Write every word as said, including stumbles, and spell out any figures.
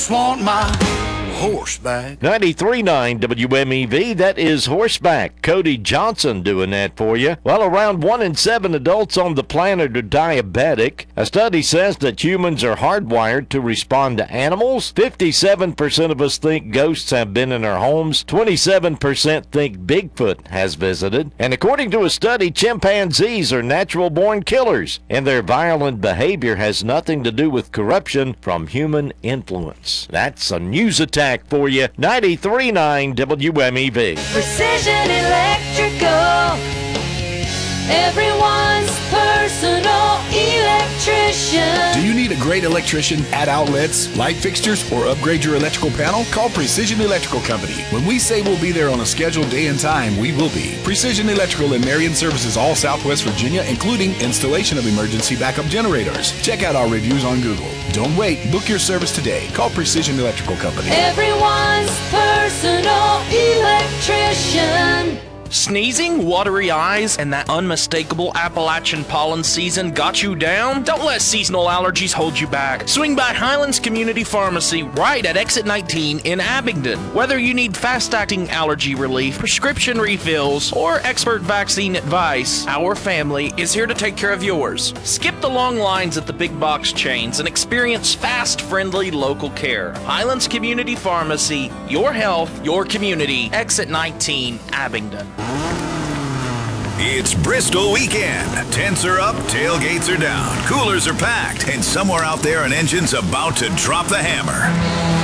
Want my horseback. ninety-three point nine W M E V, that is Horseback. Cody Johnson doing that for you. Well, around one in seven adults on the planet are diabetic. A study says that humans are hardwired to respond to animals. fifty-seven percent of us think ghosts have been in our homes. twenty-seven percent think Bigfoot has visited. And according to a study, chimpanzees are natural-born killers, and their violent behavior has nothing to do with corruption from human influence. That's a news attack for you. ninety-three point nine W M E V. Precision Electrical, everyone's personal electrician. Do you need a great electrician, add outlets, light fixtures, or upgrade your electrical panel? Call Precision Electrical Company. When we say we'll be there on a scheduled day and time, we will be. Precision Electrical in Marion services all Southwest Virginia, including installation of emergency backup generators. Check out our reviews on Google. Don't wait. Book your service today. Call Precision Electrical Company. Everyone's personal electrician. Sneezing, watery eyes, and that unmistakable Appalachian pollen season got you down? Don't let seasonal allergies hold you back. Swing by Highlands Community Pharmacy right at Exit nineteen in Abingdon. Whether you need fast-acting allergy relief, prescription refills, or expert vaccine advice, our family is here to take care of yours. Skip the long lines at the big box chains and experience fast, friendly local care. Highlands Community Pharmacy, your health, your community. Exit nineteen, Abingdon. It's Bristol weekend. Tents are up, tailgates are down, coolers are packed, and somewhere out there an engine's about to drop the hammer.